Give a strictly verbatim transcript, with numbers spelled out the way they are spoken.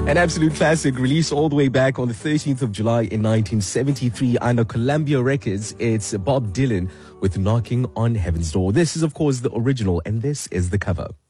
An absolute classic, released all the way back on the thirteenth of July in nineteen seventy-three under Columbia Records. It's Bob Dylan with Knocking on Heaven's Door. This is, of course, the original, and this is the cover.